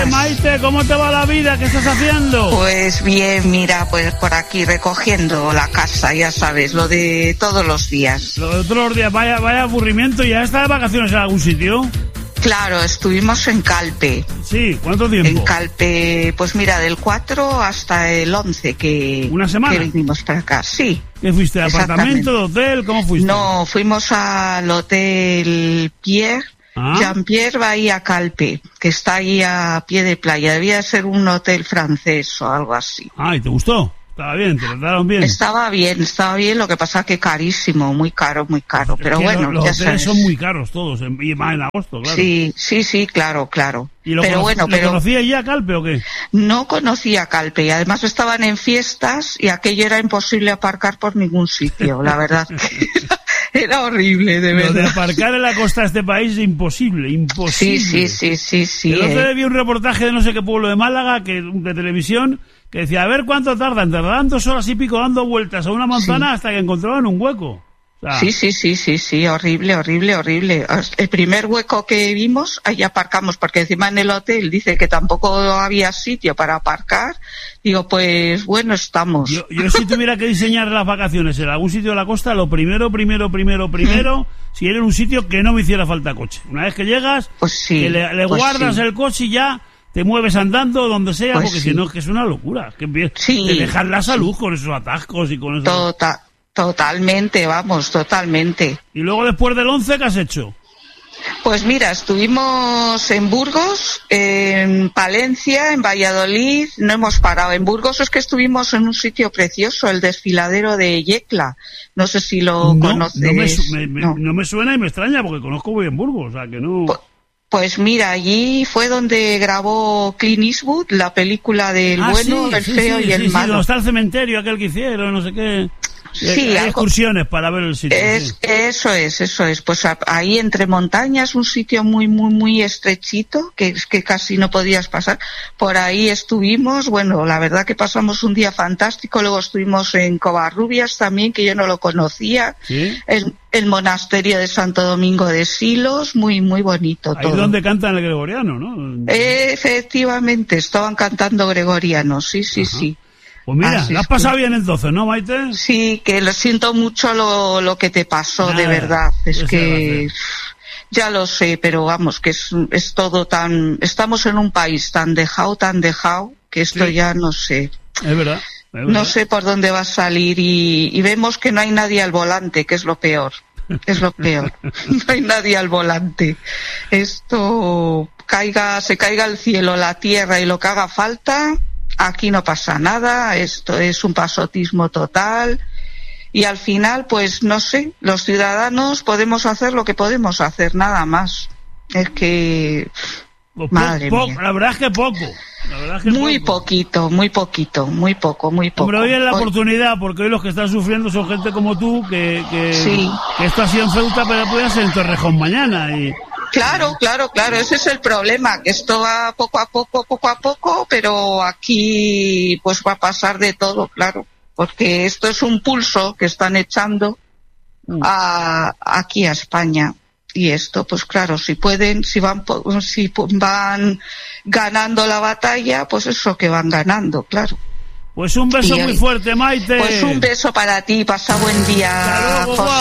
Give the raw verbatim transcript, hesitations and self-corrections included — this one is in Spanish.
días. Maite, ¿cómo te va la vida? ¿Qué estás haciendo? Pues bien, mira, pues por aquí recogiendo la casa, ya sabes, lo de todos los días. Lo de todos los días, vaya, vaya aburrimiento. ¿Ya estás de vacaciones en algún sitio? Claro, estuvimos en Calpe. Sí, ¿cuánto tiempo? En Calpe, pues mira, del cuatro hasta el once que, ¿Una semana? que vinimos para acá, sí. ¿Qué fuiste? ¿De apartamento, de hotel? ¿Cómo fuiste? No, fuimos al hotel Pierre, ¿Ah? Jean-Pierre Bahía Calpe, que está ahí a pie de playa. Debía ser un hotel francés o algo así. Ah, ¿y te gustó? Estaba bien, te trataron bien. Estaba bien, estaba bien, lo que pasa que carísimo, muy caro, muy caro, pero que bueno, los, ya los sabes. son muy caros todos, en, y más en agosto, claro. Sí, sí, sí, claro, claro. ¿Y lo, pero conoc bueno, ¿lo pero conocías ya, Calpe, o qué? No conocía Calpe y además estaban en fiestas y aquello era imposible aparcar por ningún sitio, la verdad. Era horrible, de verdad. Lo de aparcar en la costa de este país es imposible, imposible. Sí, sí, sí, sí, sí. El otro eh. día vi un reportaje de no sé qué pueblo de Málaga, que de televisión, que decía, a ver cuánto tardan, tardarán dos horas y pico dando vueltas a una manzana sí. hasta que encontraban un hueco. O sea, sí, sí, sí, sí, sí, horrible, horrible, horrible. El primer hueco que vimos, ahí aparcamos, porque encima en el hotel dice que tampoco había sitio para aparcar. Digo, pues bueno, estamos. Yo, yo si tuviera que diseñar las vacaciones en algún sitio de la costa, lo primero, primero, primero, primero, si era un sitio que no me hiciera falta coche. Una vez que llegas, pues sí, que le, le pues guardas sí. el coche y ya te mueves andando donde sea, pues porque sí. si no es que es una locura. Que sí, te dejas la salud sí. con esos atascos y con eso. Total. Totalmente, vamos, totalmente. ¿Y luego después del once qué has hecho? Pues mira, estuvimos en Burgos, en Palencia, en Valladolid, no hemos parado. En Burgos es que estuvimos en un sitio precioso, el desfiladero de Yecla. No sé si lo no, conoces. No me, me, me, no. no me suena y me extraña porque conozco muy bien Burgos, o sea que no... Pues, Pues mira, allí fue donde grabó Clint Eastwood la película del ah, bueno, sí, el sí, feo sí, y el sí, malo. Sí, donde está el cementerio aquel que hicieron, no sé qué... Sí, hay algo, excursiones para ver el sitio. Es, sí. Eso es, eso es. Pues ahí entre montañas, un sitio muy, muy, muy estrechito, que es que casi no podías pasar. Por ahí estuvimos, bueno, la verdad que pasamos un día fantástico. Luego estuvimos en Covarrubias también, que yo no lo conocía. ¿Sí? El, el monasterio de Santo Domingo de Silos, muy, muy bonito ahí todo. Ahí donde cantan el gregoriano, ¿no? Eh, efectivamente, estaban cantando gregoriano, sí, sí, Ajá. sí. Pues mira, Así ¿la has es que... pasado bien entonces, no, Maite? Sí, que lo siento mucho lo, lo que te pasó, Nada, de verdad. Es que gracias. Ya lo sé, pero vamos, que es, es todo tan... Estamos en un país tan dejado, tan dejado, que esto sí. ya no sé. Es verdad, es verdad. No sé por dónde va a salir y, y vemos que no hay nadie al volante, que es lo peor. Es lo peor. No hay nadie al volante. Esto caiga, se caiga el cielo, la tierra y lo que haga falta... Aquí no pasa nada, esto es un pasotismo total y al final, pues no sé, los ciudadanos podemos hacer lo que podemos hacer, nada más. Es que... Pues madre po mía. La verdad es que poco. La verdad es que muy poco. poquito, muy poquito, muy poco, muy poco. Pero hoy es la hoy... oportunidad, porque hoy los que están sufriendo son gente como tú, que, que, sí. que esto ha sido en Ceuta, pero puede ser en Torrejón mañana y... Claro, claro, claro, ese es el problema, que esto va poco a poco, poco a poco, pero aquí pues va a pasar de todo, claro, porque esto es un pulso que están echando a, aquí a España. Y esto, pues claro, si pueden, si van, si van ganando la batalla, pues eso que van ganando, claro. Pues un beso y, muy fuerte, Maite. Pues un beso para ti, pasa buen día, Hasta luego, José.